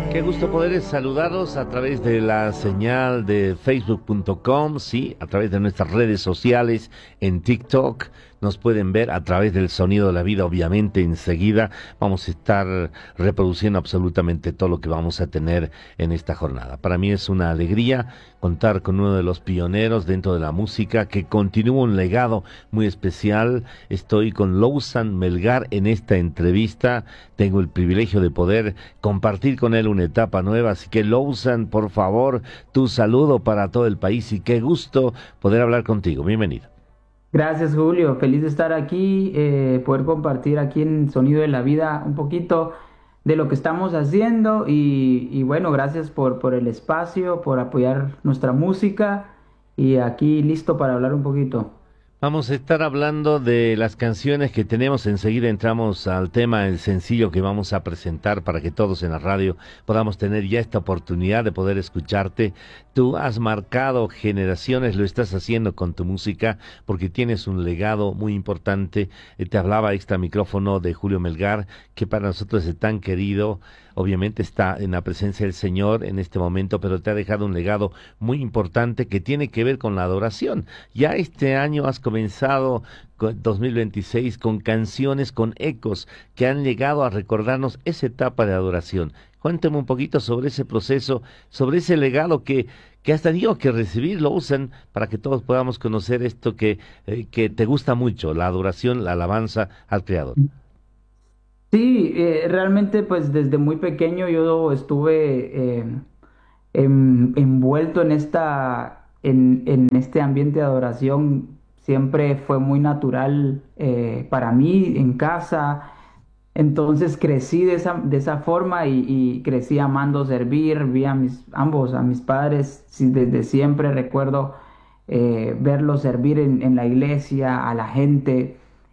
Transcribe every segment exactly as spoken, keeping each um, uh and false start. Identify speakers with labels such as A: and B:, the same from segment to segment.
A: Qué gusto poder saludarlos a través de la señal de facebook punto com, sí, a través de nuestras redes sociales, en TikTok. Nos pueden ver a través del Sonido de la Vida, obviamente enseguida vamos a estar reproduciendo absolutamente todo lo que vamos a tener en esta jornada. Para mí es una alegría contar con uno de los pioneros dentro de la música que continúa un legado muy especial. Estoy con Lousan Melgar en esta entrevista. Tengo el privilegio de poder compartir con él una etapa nueva, así que Lousan, por favor, tu saludo para todo el país y qué gusto poder hablar contigo. Bienvenido.
B: Gracias, Julio. Feliz de estar aquí, eh, poder compartir aquí en Sonido de la Vida un poquito de lo que estamos haciendo y, y bueno, gracias por, por el espacio, por apoyar nuestra música y aquí listo para hablar un poquito.
A: Vamos a estar hablando de las canciones que tenemos. Enseguida entramos al tema, el sencillo que vamos a presentar para que todos en la radio podamos tener ya esta oportunidad de poder escucharte. Tú has marcado generaciones, lo estás haciendo con tu música porque tienes un legado muy importante. Eh, Te hablaba extra micrófono de Julio Melgar, que para nosotros es tan querido. Obviamente está en la presencia del Señor en este momento, pero te ha dejado un legado muy importante que tiene que ver con la adoración. Ya este año has comenzado con dos mil veintiséis con canciones, con ecos que han llegado a recordarnos esa etapa de adoración. Cuéntame un poquito sobre ese proceso, sobre ese legado que, que has tenido que recibir, lo usan para que todos podamos conocer esto que, eh, que te gusta mucho, la adoración, la alabanza al Creador.
B: Sí, eh, realmente pues desde muy pequeño yo estuve eh, en- envuelto en esta, en, en este ambiente de adoración. Siempre fue muy natural eh, para mí en casa. Entonces crecí de esa, de esa forma y, y crecí amando servir, vi a mis, ambos, a mis padres, sí, desde siempre recuerdo eh, verlos servir en, en la iglesia, a la gente,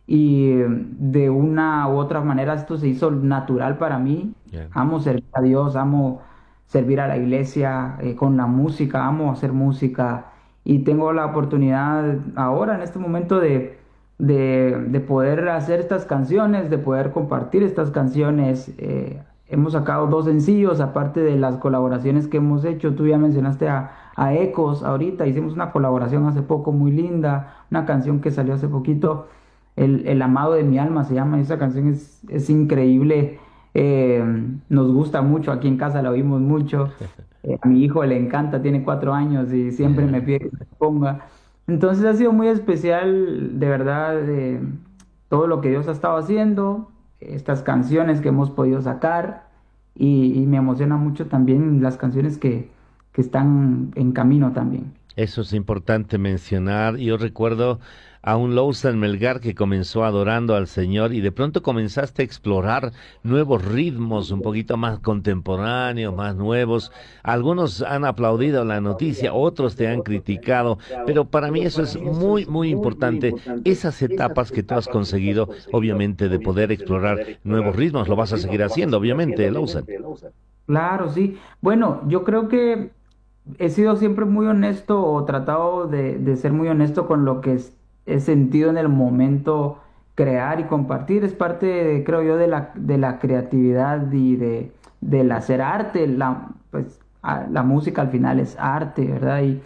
B: y eh, de una u otra manera esto se hizo natural para mí.
A: Ya.
B: Amo servir a Dios, amo servir a la iglesia eh, con la música, amo hacer música y tengo la oportunidad ahora en este momento de de, de poder hacer estas canciones, de poder compartir estas canciones. Eh, hemos sacado dos sencillos, aparte de las colaboraciones que hemos hecho. Tú ya mencionaste a, a Ecos ahorita, hicimos una colaboración hace poco muy linda, una canción que salió hace poquito, El, El amado de mi alma se llama, esa canción es, es increíble. Eh, nos gusta mucho, aquí en casa la oímos mucho. Eh, a mi hijo le encanta, tiene cuatro años y siempre me
A: Ya.
B: pide que la ponga. Entonces ha sido muy especial, de verdad, eh, todo lo que Dios ha estado haciendo, estas canciones que hemos podido sacar y, y me emociona mucho también las canciones que, que están en camino también.
A: Eso es importante mencionar. Yo recuerdo a un Lousan Melgar que comenzó adorando al Señor y de pronto comenzaste a explorar nuevos ritmos, un poquito más contemporáneos, más nuevos. Algunos han aplaudido la noticia, otros te han criticado, pero para mí eso es muy, muy importante. Esas etapas que tú has conseguido, obviamente, de poder explorar nuevos ritmos, lo vas a seguir haciendo, obviamente, Lousan.
B: Claro, sí. Bueno, yo creo que he sido siempre muy honesto o tratado de, de ser muy honesto con lo que es- he sentido en el momento crear y compartir. Es parte, de, creo yo, de la, de la creatividad y de, del hacer arte. La, pues, a- la música al final es arte, ¿verdad? Y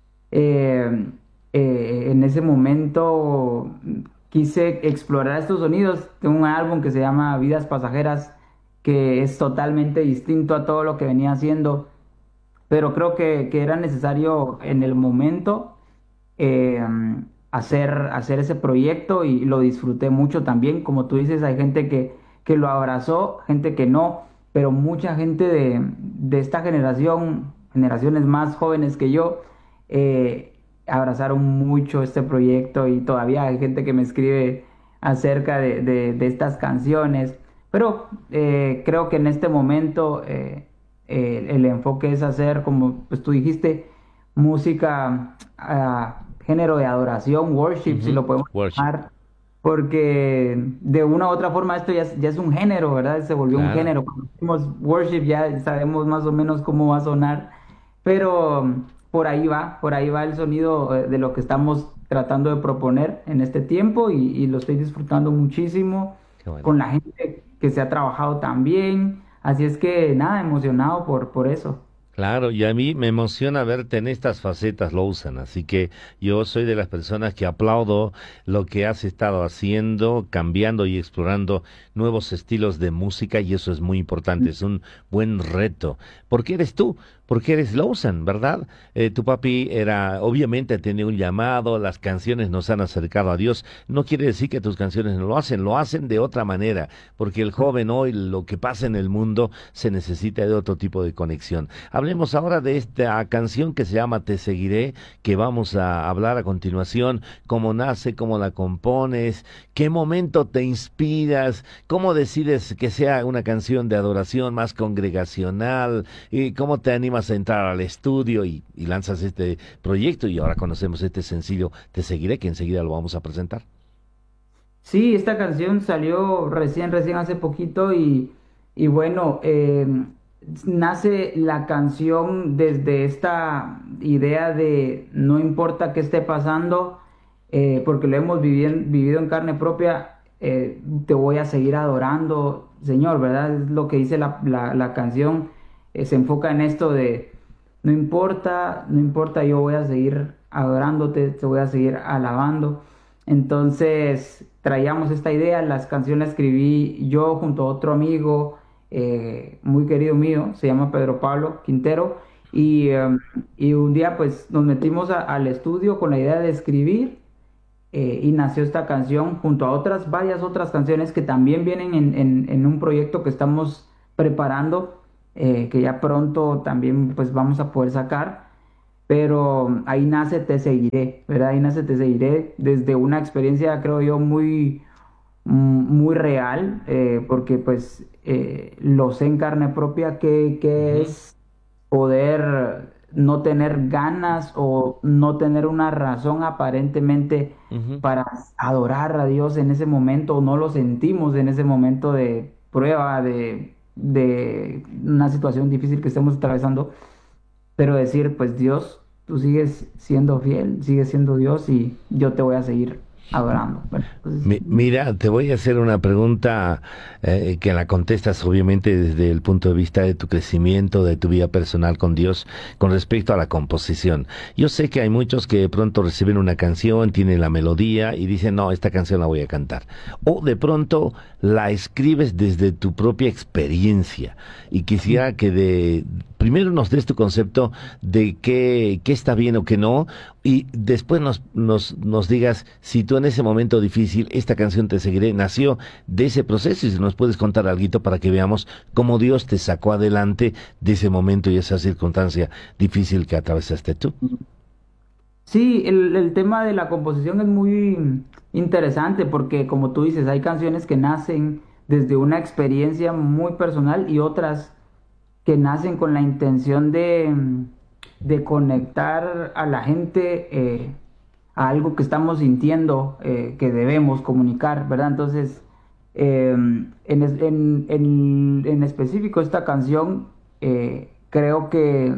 B: eh, eh, en ese momento quise explorar estos sonidos. Tengo un álbum que se llama Vidas Pasajeras, que es totalmente distinto a todo lo que venía haciendo, pero creo que, que era necesario en el momento eh, hacer, hacer ese proyecto y lo disfruté mucho también. Como tú dices, hay gente que, que lo abrazó, gente que no, pero mucha gente de, de esta generación, generaciones más jóvenes que yo, eh, abrazaron mucho este proyecto y todavía hay gente que me escribe acerca de, de- de estas canciones. Pero eh, creo que en este momento eh, eh, el enfoque es hacer, como pues tú dijiste, música, ah, género de adoración, worship, si
A: Ujú.
B: lo podemos
A: Worship,
B: llamar, porque de una u otra forma esto ya es, ya es un género, ¿verdad? Se volvió un
A: claro.
B: género. Cuando decimos worship ya sabemos más o menos cómo va a sonar, pero mm, por ahí va, por ahí va el sonido eh, de lo que estamos tratando de proponer en este tiempo y, y lo estoy disfrutando muchísimo
A: Qué bueno.
B: con la gente que se ha trabajado también. Así es que nada, emocionado por, por eso.
A: Claro, y a mí me emociona verte en estas facetas, Lawson, así que yo soy de las personas que aplaudo lo que has estado haciendo, cambiando y explorando nuevos estilos de música, y eso es muy importante, es un buen reto, porque eres tú, porque eres Lawson, ¿verdad? Eh, tu papi era, obviamente tenía un llamado, las canciones nos han acercado a Dios, no quiere decir que tus canciones no lo hacen, lo hacen de otra manera, porque el joven hoy, lo que pasa en el mundo, se necesita de otro tipo de conexión. Hablemos ahora de esta canción que se llama Te Seguiré, que vamos a hablar a continuación, cómo nace, cómo la compones, qué momento te inspiras, cómo decides que sea una canción de adoración más congregacional, y cómo te animas a entrar al estudio y, y lanzas este proyecto, y ahora conocemos este sencillo Te Seguiré, que enseguida lo vamos a presentar.
B: Sí, esta canción salió recién, recién hace poquito y, y bueno, eh, nace la canción desde esta idea de no importa qué esté pasando, eh, porque lo hemos vivido, vivido en carne propia, eh, te voy a seguir adorando, Señor, ¿verdad? Es lo que dice la, la, la canción, eh, se enfoca en esto de no importa, no importa, yo voy a seguir adorándote, te voy a seguir alabando. Entonces traíamos esta idea, las canciones la escribí yo junto a otro amigo eh, muy querido mío, se llama Pedro Pablo Quintero, y, eh, y un día pues nos metimos a- al estudio con la idea de escribir eh, y nació esta canción junto a otras, varias otras canciones que también vienen en, en- en un proyecto que estamos preparando, eh, que ya pronto también pues vamos a poder sacar. Pero ahí nace Te Seguiré, ¿verdad? Ahí nace Te Seguiré desde una experiencia, creo yo, muy, mm, muy real, eh, porque pues eh, lo sé en carne propia que, que
A: Ujú,
B: es poder no tener ganas o no tener una razón aparentemente
A: ujú.
B: para adorar a Dios en ese momento, o no lo sentimos en ese momento de prueba, de, de una situación difícil que estemos atravesando, pero decir, pues Dios, tú sigues siendo fiel, sigues siendo Dios y yo te voy a seguir adorando. Bueno, entonces,
A: Mi- Mira, te voy a hacer una pregunta eh, que la contestas obviamente desde el punto de vista de tu crecimiento, de tu vida personal con Dios, con respecto a la composición. Yo sé que hay muchos que de pronto reciben una canción, tienen la melodía y dicen, no, esta canción la voy a cantar. O de pronto la escribes desde tu propia experiencia. Y quisiera que de primero nos des tu concepto de qué, qué está bien o qué no, y después nos, nos, nos digas si tú en ese momento difícil, esta canción Te Seguiré, nació de ese proceso, y si nos puedes contar algo para que veamos cómo Dios te sacó adelante de ese momento y esa circunstancia difícil que atravesaste tú.
B: sí, el, el tema de la composición es muy interesante porque como tú dices, hay canciones que nacen desde una experiencia muy personal y otras que nacen con la intención de, mm, de conectar a la gente eh, a algo que estamos sintiendo, eh, que debemos comunicar, ¿verdad? Entonces, eh, en, es- en- en- en específico, esta canción eh, creo que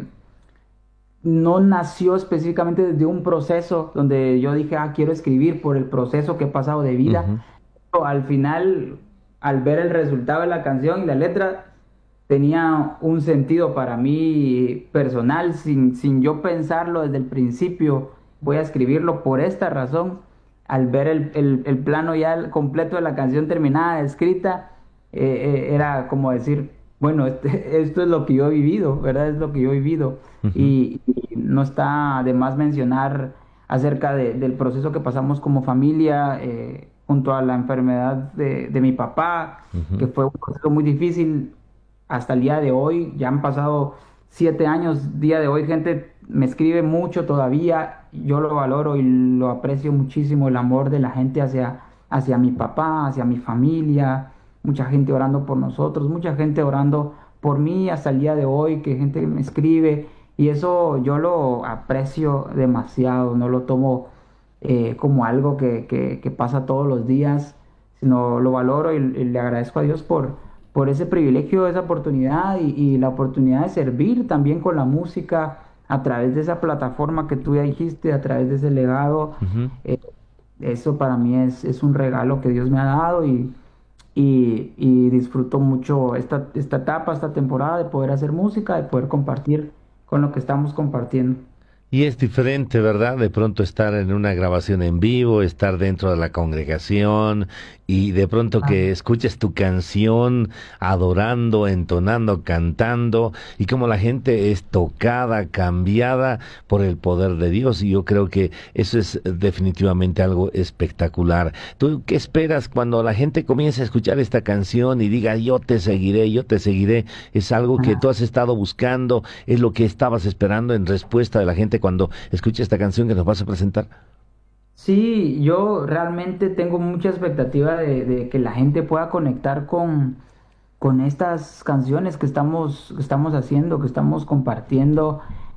B: no nació específicamente desde un proceso donde yo dije, ah, quiero escribir por el proceso que he pasado de vida.
A: Ujú,
B: Pero al final, al ver el resultado de la canción y la letra, tenía un sentido para mí personal, sin, sin yo pensarlo desde el principio. Voy a escribirlo por esta razón. Al ver el, el- el plano ya el- completo de la canción terminada, escrita, eh, eh, era como decir, bueno, este- esto es lo que yo he vivido, ¿verdad? Es lo que yo he vivido.
A: ujú,
B: Y, y no está de más mencionar acerca de- del proceso que pasamos como familia, eh, junto a la enfermedad de, de mi papá, que
A: ujú.
B: fue un proceso muy difícil hasta el día de hoy. Ya han pasado siete años, día de hoy, gente me escribe mucho todavía. Yo lo valoro y lo aprecio muchísimo, el amor de la gente hacia, hacia mi papá, hacia mi familia, mucha gente orando por nosotros, mucha gente orando por mí hasta el día de hoy, que gente me escribe. Y eso yo lo aprecio demasiado, no lo tomo eh, como algo que, que- que pasa todos los días, sino lo valoro y, y le agradezco a Dios por, por ese privilegio, esa oportunidad y, y la oportunidad de servir también con la música a través de esa plataforma que tú ya dijiste, a través de ese legado.
A: Ujú.
B: eh, Eso para mí es, es un regalo que Dios me ha dado y, y, y disfruto mucho esta, esta etapa, esta temporada de poder hacer música, de poder compartir con lo que estamos compartiendo.
A: Y es diferente, ¿verdad? De pronto estar en una grabación en vivo, estar dentro de la congregación y de pronto
B: Ah,
A: que escuches tu canción adorando, entonando, cantando y como la gente es tocada, cambiada por el poder de Dios y yo creo que eso es definitivamente algo espectacular. ¿Tú qué esperas cuando la gente comience a escuchar esta canción y diga yo te seguiré, yo te seguiré? ¿Es algo que
B: ah.
A: tú has estado buscando? ¿Es lo que estabas esperando en respuesta de la gente cuando escucha esta canción que nos vas a presentar?
B: Sí, yo realmente tengo mucha expectativa de, de que la gente pueda conectar con, con estas canciones que estamos, que estamos haciendo, que estamos compartiendo.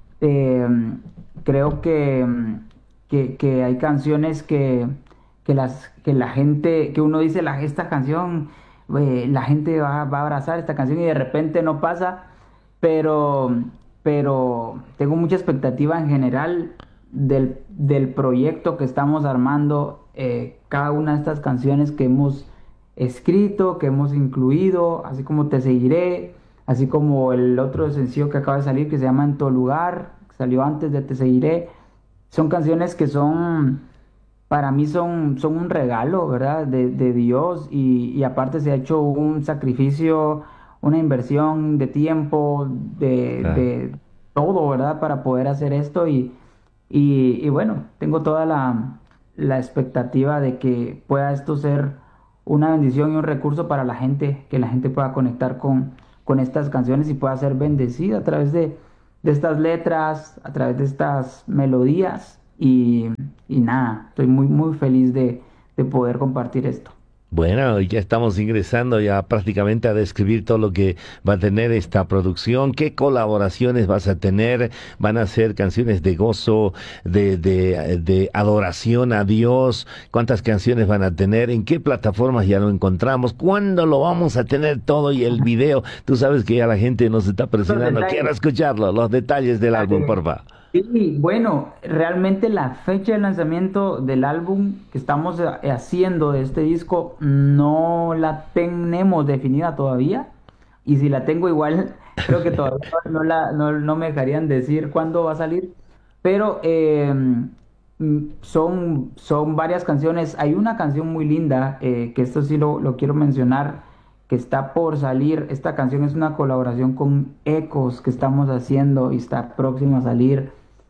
B: Eh, Creo que, que, que hay canciones que, que, las, que la gente, que uno dice, la, esta canción, eh, la gente va, va a abrazar esta canción y de repente no pasa, pero, pero tengo mucha expectativa en general del, del proyecto que estamos armando, eh, cada una de estas canciones que hemos escrito, que hemos incluido, así como Te Seguiré, así como el otro sencillo que acaba de salir que se llama En Tu Lugar, que salió antes de Te Seguiré. Son canciones que son, para mí son, son un regalo, ¿verdad? De, de Dios y, y aparte se ha hecho un sacrificio, una inversión de tiempo, de,
A: Claro.
B: de todo, ¿verdad? Para poder hacer esto y, y, y bueno, tengo toda la, la expectativa de que pueda esto ser una bendición y un recurso para la gente, que la gente pueda conectar con, con estas canciones y pueda ser bendecida a través de, de estas letras, a través de estas melodías y, y nada, estoy muy, muy feliz de, de poder compartir esto.
A: Bueno, ya estamos ingresando ya prácticamente a describir todo lo que va a tener esta producción, qué colaboraciones vas a tener, van a ser canciones de gozo, de, de, de adoración a Dios, cuántas canciones van a tener, en qué plataformas ya lo encontramos, cuándo lo vamos a tener todo y el video. Tú sabes que ya la gente nos está
B: Los
A: presionando, quiero
B: detalles.
A: escucharlo, los detalles del álbum,
B: Dale.
A: porfa.
B: Sí, bueno, realmente la fecha de lanzamiento del álbum que estamos eh, haciendo de este disco no la tenemos definida todavía. Y si la tengo igual, creo que todavía no, la, no, no me dejarían decir cuándo va a salir. Pero eh, mm, son, son varias canciones. Hay una canción muy linda, eh, que esto sí lo, lo quiero mencionar, que está por salir. Esta canción es una colaboración con Ecos que estamos haciendo y está próxima a salir.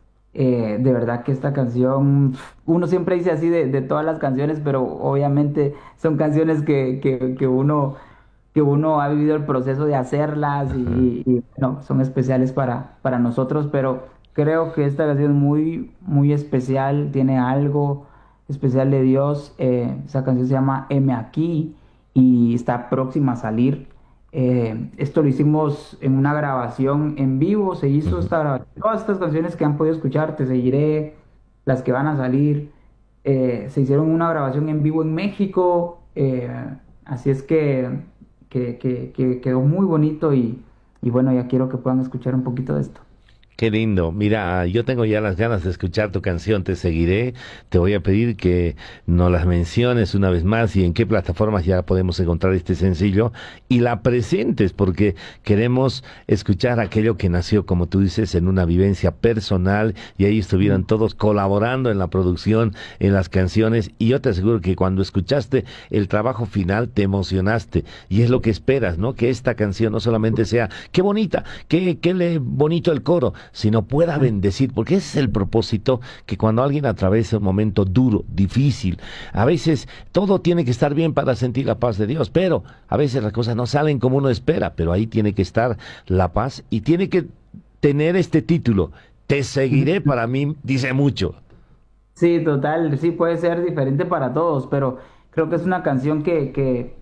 B: Eh, de verdad que esta canción, uno siempre dice así de, de todas las canciones, pero obviamente son canciones que, que, que uno, que uno ha vivido el proceso de hacerlas
A: Ajá.
B: y, y, no, son especiales para, para nosotros, pero creo que esta canción es muy, muy especial, tiene algo especial de Dios. Eh, esa canción se llama M aquí y está próxima a salir. Eh, esto lo hicimos en una grabación en vivo, se hizo
A: Ujú.
B: esta grabación. Todas estas canciones que han podido escuchar, Te Seguiré, las que van a salir, eh, se hicieron una grabación en vivo en México. Eh, así es que, que, que- que quedó muy bonito y, y bueno, ya quiero que puedan escuchar un poquito de esto.
A: Qué lindo. Mira, yo tengo ya las ganas de escuchar tu canción, Te seguiré. Te voy a pedir que nos las menciones una vez más y en qué plataformas ya podemos encontrar este sencillo y la presentes porque queremos escuchar aquello que nació, como tú dices, en una vivencia personal y ahí estuvieron todos colaborando en la producción, en las canciones y yo te aseguro que cuando escuchaste el trabajo final te emocionaste y es lo que esperas, ¿no? Que esta canción no solamente sea, qué bonita, qué, qué le- bonito el coro, sino pueda bendecir, porque ese es el propósito, que cuando alguien atraviesa un momento duro, difícil, a veces todo tiene que estar bien para sentir la paz de Dios, pero a veces las cosas no salen como uno espera, pero ahí tiene que estar la paz y tiene que tener este título, Te seguiré, para mí dice mucho.
B: Sí, total, sí puede ser diferente para todos, pero creo que es una canción que, que,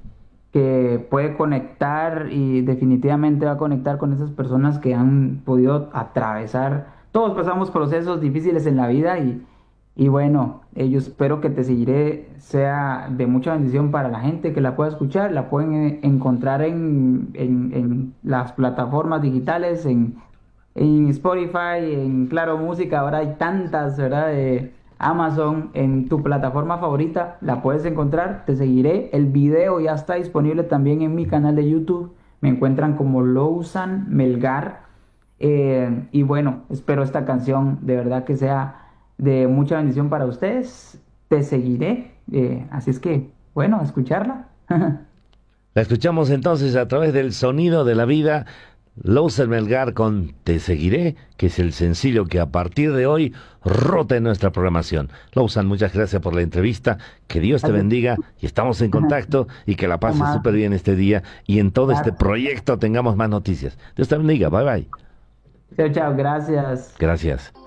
B: que puede conectar y definitivamente va a conectar con esas personas que han podido atravesar. Todos pasamos procesos difíciles en la vida y, y bueno, eh, yo espero que Te Seguiré sea de mucha bendición para la gente que la pueda escuchar, la pueden eh, encontrar en, en, en las plataformas digitales, en, en Spotify, en Claro Música, ahora hay tantas, ¿verdad? Eh, Amazon, en tu plataforma favorita, la puedes encontrar, te seguiré. El video ya está disponible también en mi canal de YouTube, me encuentran como Lousan Melgar. Eh, y bueno, espero esta canción de verdad que sea de mucha bendición para ustedes. Te seguiré, eh, así es que, bueno, a escucharla.
A: La escuchamos entonces a través del sonido de la vida. Lousan Melgar con Te Seguiré, que es el sencillo que a partir de hoy rota en nuestra programación. Lousan, muchas gracias por la entrevista, que Dios te bendiga y estamos en contacto y que la pases súper bien este día y en todo este proyecto tengamos más noticias. Dios te bendiga, bye bye.
B: Chao, chao, gracias.
A: Gracias.